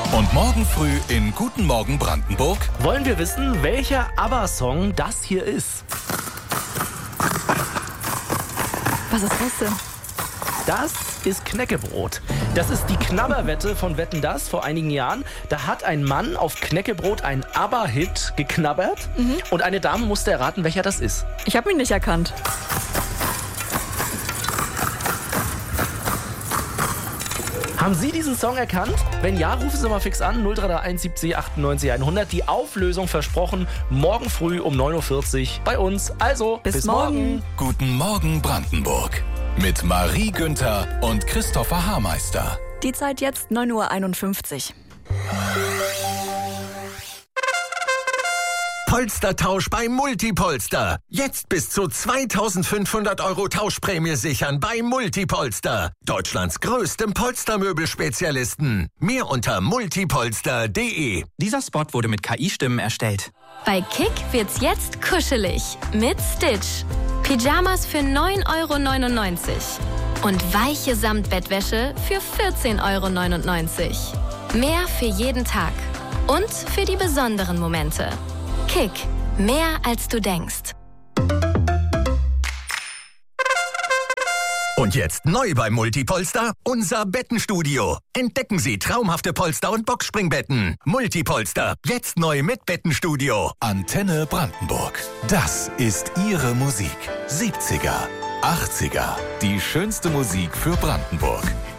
Und morgen früh in Guten Morgen Brandenburg wollen wir wissen, welcher ABBA-Song das hier ist. Was ist das denn? Das ist Knäckebrot. Das ist die Knabberwette von Wetten, dass vor einigen Jahren. Da hat ein Mann auf Knäckebrot einen ABBA-Hit geknabbert und eine Dame musste erraten, welcher das ist. Ich habe ihn nicht erkannt. Haben Sie diesen Song erkannt? Wenn ja, rufen Sie mal fix an, 0331 70 98 100. Die Auflösung versprochen, morgen früh um 9.40 Uhr bei uns. Also, bis morgen. Guten Morgen Brandenburg mit Marie Günther und Christopher Haarmeister. Die Zeit jetzt 9:51 Uhr. Polstertausch bei Multipolster. Jetzt bis zu 2.500 € Tauschprämie sichern bei Multipolster. Deutschlands größtem Polstermöbelspezialisten. Mehr unter multipolster.de. Dieser Spot wurde mit KI-Stimmen erstellt. Bei Kick wird's jetzt kuschelig mit Stitch. Pyjamas für 9,99 € und weiche Samtbettwäsche für 14,99 €. Mehr für jeden Tag und für die besonderen Momente. Kick, mehr als du denkst. Und jetzt neu bei Multipolster, unser Bettenstudio. Entdecken Sie traumhafte Polster- und Boxspringbetten. Multipolster, jetzt neu mit Bettenstudio. Antenne Brandenburg. Das ist Ihre Musik. 70er, 80er. Die schönste Musik für Brandenburg.